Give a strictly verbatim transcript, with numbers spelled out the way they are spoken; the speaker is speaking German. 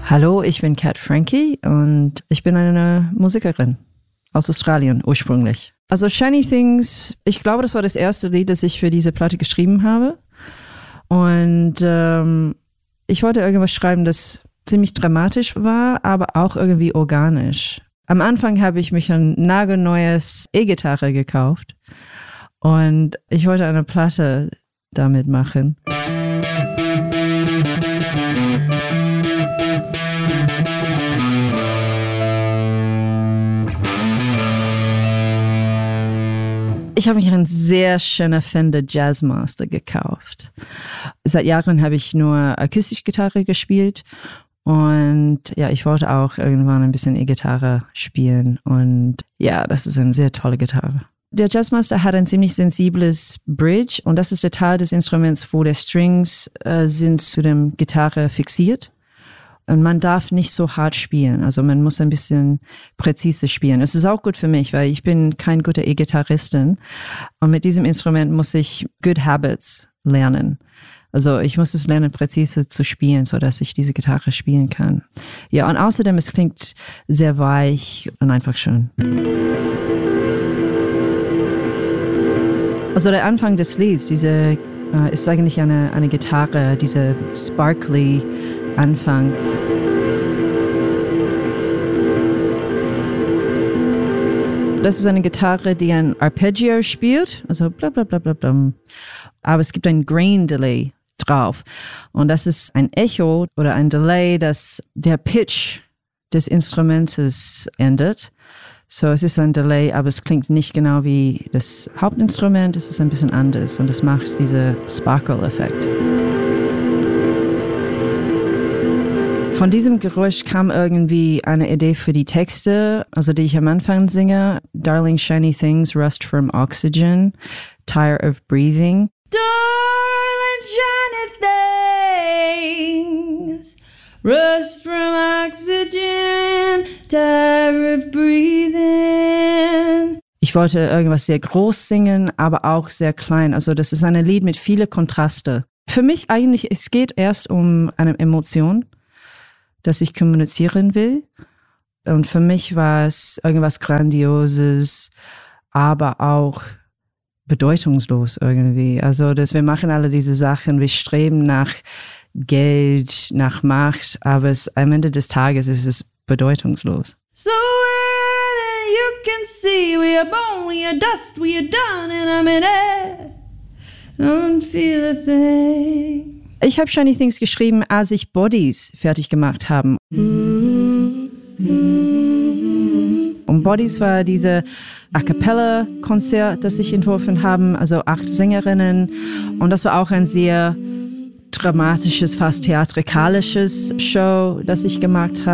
Hallo, ich bin Kat Frankie und ich bin eine Musikerin aus Australien ursprünglich. Also Shiny Things, ich glaube, das war das erste Lied, das ich für diese Platte geschrieben habe. Und ähm, ich wollte irgendwas schreiben, das ziemlich dramatisch war, aber auch irgendwie organisch. Am Anfang habe ich mich ein nagelneues E-Gitarre gekauft und ich wollte eine Platte damit machen. Ich habe mich einen sehr schönen Fender Jazzmaster gekauft. Seit Jahren habe ich nur Akustikgitarre gespielt und ja, ich wollte auch irgendwann ein bisschen E-Gitarre spielen und ja, das ist eine sehr tolle Gitarre. Der Jazzmaster hat ein ziemlich sensibles Bridge und das ist der Teil des Instruments, wo die Strings äh, sind zu dem Gitarre fixiert. Und man darf nicht so hart spielen, also man muss ein bisschen präzise spielen. Es ist auch gut für mich, weil ich bin kein guter E-Gitarristin und mit diesem Instrument muss ich Good Habits lernen. Also ich muss es lernen, präzise zu spielen, so dass ich diese Gitarre spielen kann. Ja, und außerdem, es klingt sehr weich und einfach schön. Also der Anfang des Lieds, diese äh, ist eigentlich eine, eine Gitarre, diese sparkly Anfang. Das ist eine Gitarre, die ein Arpeggio spielt, also bla bla bla bla bla. Aber es gibt ein Grain Delay drauf. Und das ist ein Echo oder ein Delay, das der Pitch des Instrumentes ändert. So, es ist ein Delay, aber es klingt nicht genau wie das Hauptinstrument, es ist ein bisschen anders und es macht diesen Sparkle-Effekt. Von diesem Geräusch kam irgendwie eine Idee für die Texte, also die ich am Anfang singe. Darling shiny things, rust from oxygen, tire of breathing. Darling shiny things, rust from oxygen, tire of breathing. Ich wollte irgendwas sehr groß singen, aber auch sehr klein. Also das ist ein Lied mit vielen Kontraste. Für mich eigentlich, es geht erst um eine Emotion, dass ich kommunizieren will. Und für mich war es irgendwas Grandioses, aber auch bedeutungslos irgendwie. Also, dass wir machen alle diese Sachen, wir streben nach Geld, nach Macht, aber es, am Ende des Tages ist es bedeutungslos. So that you can see we are bone, we are dust, we are done and I'm in air. Don't feel a thing. Ich habe Shiny Things geschrieben, als ich Bodies fertig gemacht habe. Und Bodies war diese A-Cappella-Konzert, das ich entworfen habe, also acht Sängerinnen. Und das war auch ein sehr dramatisches, fast theatralisches Show, das ich gemacht habe.